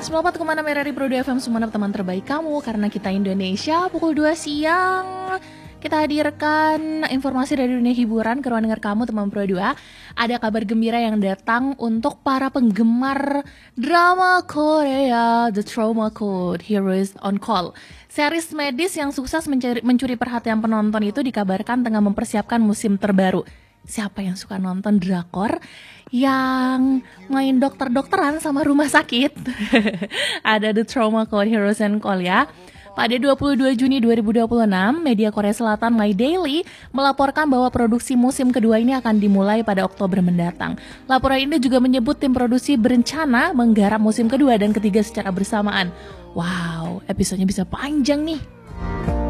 94,6 RRI Pro 2 FM, Sumeneb, teman terbaik kamu. Karena kita Indonesia, pukul 2 siang kita hadirkan informasi dari dunia hiburan ke ruang dengar kamu, teman Pro 2. Ada kabar gembira yang datang untuk para penggemar drama Korea, The Trauma Code, Heroes on Call. Series medis yang sukses mencuri perhatian penonton itu dikabarkan tengah mempersiapkan musim terbaru. Siapa yang suka nonton drakor yang main dokter-dokteran sama rumah sakit? Ada The Trauma Code, Heroes on Call ya. Pada 22 Juni 2026, media Korea Selatan My Daily melaporkan bahwa produksi musim kedua ini akan dimulai pada Oktober mendatang. Laporan ini juga menyebut tim produksi berencana menggarap musim kedua dan ketiga secara bersamaan. Wow, episodenya bisa panjang nih.